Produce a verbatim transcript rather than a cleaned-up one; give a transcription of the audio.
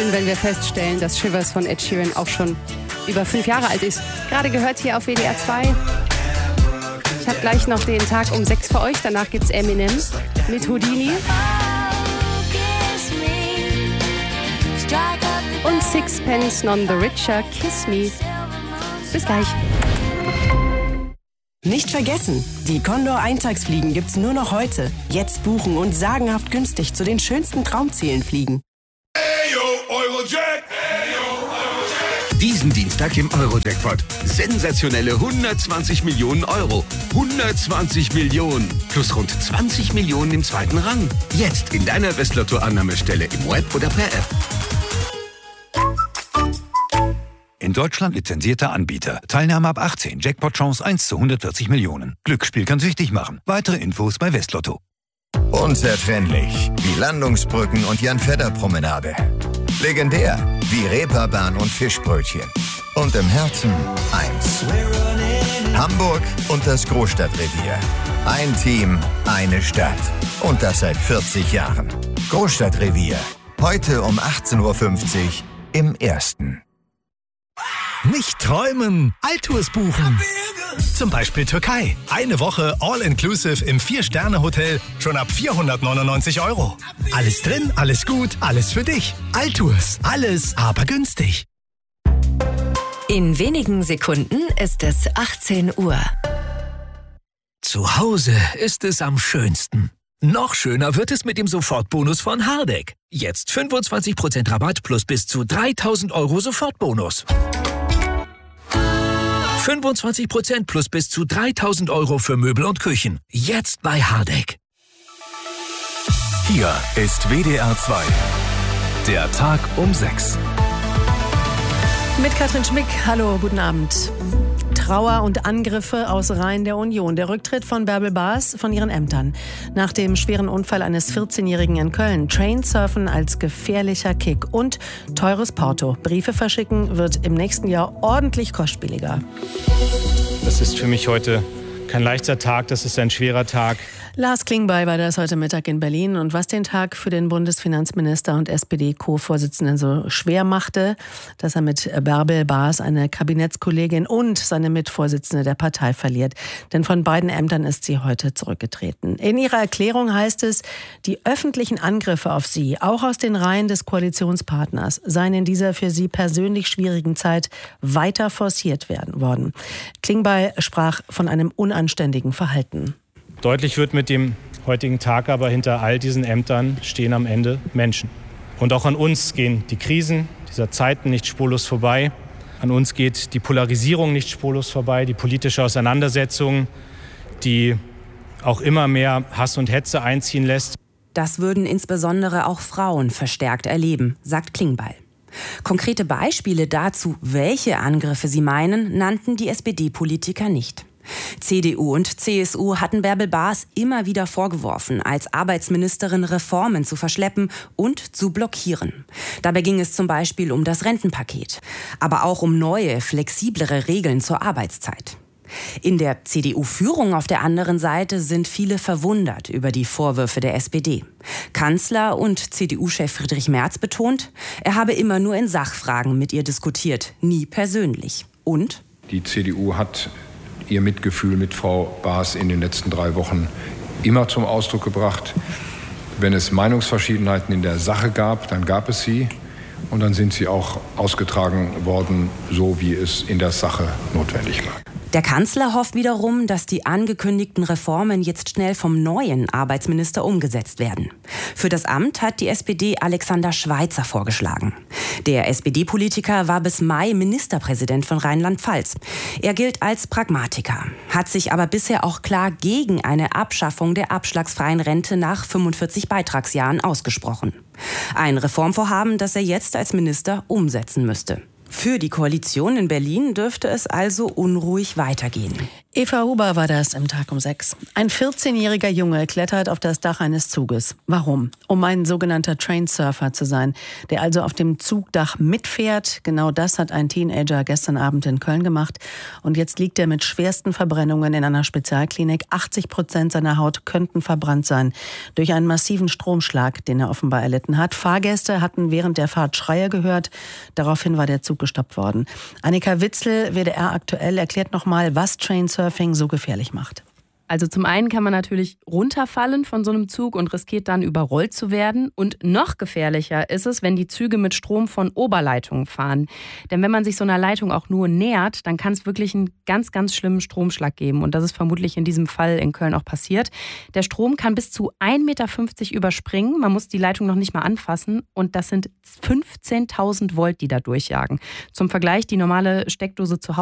überraschen, wenn wir feststellen, dass Shivers von Ed Sheeran auch schon über fünf Jahre alt ist. Gerade gehört hier auf W D R zwei. Ich habe gleich noch den Tag um sechs für euch. Danach gibt's Eminem mit Houdini. Und Sixpence None the Richer, Kiss Me. Bis gleich. Nicht vergessen, die Condor-Eintagsfliegen gibt's nur noch heute. Jetzt buchen und sagenhaft günstig zu den schönsten Traumzielen fliegen. Ayo, Eurojack! Ayo, Eurojack! Diesen Dienstag im Eurojackpot. Sensationelle hundertzwanzig Millionen Euro. hundertzwanzig Millionen. Plus rund zwanzig Millionen im zweiten Rang. Jetzt in deiner Westlotto-Annahmestelle im Web oder per App. In Deutschland lizenzierter Anbieter. Teilnahme ab achtzehn. Jackpot-Chance eins zu hundertvierzig Millionen. Glücksspiel kann süchtig machen. Weitere Infos bei Westlotto. Unzertrennlich wie Landungsbrücken und Jan-Fedder-Promenade. Legendär wie Reeperbahn und Fischbrötchen. Und im Herzen eins. Hamburg und das Großstadtrevier. Ein Team, eine Stadt. Und das seit vierzig Jahren. Großstadtrevier. Heute um achtzehn Uhr fünfzig im Ersten. Nicht träumen, Altours buchen. Zum Beispiel Türkei. Eine Woche All-Inclusive im Vier-Sterne-Hotel schon ab vierhundertneunundneunzig Euro. Alles drin, alles gut, alles für dich. Altours, alles aber günstig. In wenigen Sekunden ist es achtzehn Uhr. Zu Hause ist es am schönsten. Noch schöner wird es mit dem Sofortbonus von Hardegg. Jetzt fünfundzwanzig Prozent Rabatt plus bis zu dreitausend Euro Sofortbonus. fünfundzwanzig Prozent plus bis zu dreitausend Euro für Möbel und Küchen. Jetzt bei Hardegg. Hier ist W D R zwei. Der Tag um sechs. Mit Katrin Schmick. Hallo, guten Abend. Trauer und Angriffe aus Reihen der Union. Der Rücktritt von Bärbel Baas von ihren Ämtern. Nach dem schweren Unfall eines vierzehnjährigen in Köln. Trainsurfen als gefährlicher Kick. Und teures Porto. Briefe verschicken wird im nächsten Jahr ordentlich kostspieliger. Das ist für mich heute kein leichter Tag, das ist ein schwerer Tag. Lars Klingbeil war das heute Mittag in Berlin. Und was den Tag für den Bundesfinanzminister und S P D-Co-Vorsitzenden so schwer machte, dass er mit Bärbel Baas eine Kabinettskollegin und seine Mitvorsitzende der Partei verliert. Denn von beiden Ämtern ist sie heute zurückgetreten. In ihrer Erklärung heißt es, die öffentlichen Angriffe auf sie, auch aus den Reihen des Koalitionspartners, seien in dieser für sie persönlich schwierigen Zeit weiter forciert werden worden. Klingbeil sprach von einem unanständigen Verhalten. Deutlich wird mit dem heutigen Tag aber, hinter all diesen Ämtern stehen am Ende Menschen. Und auch an uns gehen die Krisen dieser Zeiten nicht spurlos vorbei. An uns geht die Polarisierung nicht spurlos vorbei, die politische Auseinandersetzung, die auch immer mehr Hass und Hetze einziehen lässt. Das würden insbesondere auch Frauen verstärkt erleben, sagt Klingbeil. Konkrete Beispiele dazu, welche Angriffe sie meinen, nannten die S P D-Politiker nicht. C D U und C S U hatten Bärbel Baas immer wieder vorgeworfen, als Arbeitsministerin Reformen zu verschleppen und zu blockieren. Dabei ging es zum Beispiel um das Rentenpaket, aber auch um neue, flexiblere Regeln zur Arbeitszeit. In der C D U-Führung auf der anderen Seite sind viele verwundert über die Vorwürfe der S P D. Kanzler und C D U-Chef Friedrich Merz betont, er habe immer nur in Sachfragen mit ihr diskutiert, nie persönlich. Und? Die C D U hat ihr Mitgefühl mit Frau Baas in den letzten drei Wochen immer zum Ausdruck gebracht. Wenn es Meinungsverschiedenheiten in der Sache gab, dann gab es sie. Und dann sind sie auch ausgetragen worden, so wie es in der Sache notwendig war. Der Kanzler hofft wiederum, dass die angekündigten Reformen jetzt schnell vom neuen Arbeitsminister umgesetzt werden. Für das Amt hat die S P D Alexander Schweitzer vorgeschlagen. Der S P D-Politiker war bis Mai Ministerpräsident von Rheinland-Pfalz. Er gilt als Pragmatiker, hat sich aber bisher auch klar gegen eine Abschaffung der abschlagsfreien Rente nach fünfundvierzig Beitragsjahren ausgesprochen. Ein Reformvorhaben, das er jetzt als Minister umsetzen müsste. Für die Koalition in Berlin dürfte es also unruhig weitergehen. Eva Huber war das im Tag um sechs. Ein vierzehnjähriger Junge klettert auf das Dach eines Zuges. Warum? Um ein sogenannter Trainsurfer zu sein, der also auf dem Zugdach mitfährt. Genau das hat ein Teenager gestern Abend in Köln gemacht. Und jetzt liegt er mit schwersten Verbrennungen in einer Spezialklinik. achtzig Prozent seiner Haut könnten verbrannt sein durch einen massiven Stromschlag, den er offenbar erlitten hat. Fahrgäste hatten während der Fahrt Schreie gehört. Daraufhin war der Zug gestoppt worden. Annika Witzel, W D R aktuell, erklärt nochmal, was Trainsurfing so gefährlich macht. Also zum einen kann man natürlich runterfallen von so einem Zug und riskiert dann überrollt zu werden. Und noch gefährlicher ist es, wenn die Züge mit Strom von Oberleitungen fahren. Denn wenn man sich so einer Leitung auch nur nähert, dann kann es wirklich einen ganz, ganz schlimmen Stromschlag geben. Und das ist vermutlich in diesem Fall in Köln auch passiert. Der Strom kann bis zu ein Meter fünfzig überspringen. Man muss die Leitung noch nicht mal anfassen. Und das sind fünfzehntausend Volt, die da durchjagen. Zum Vergleich, die normale Steckdose zu Hause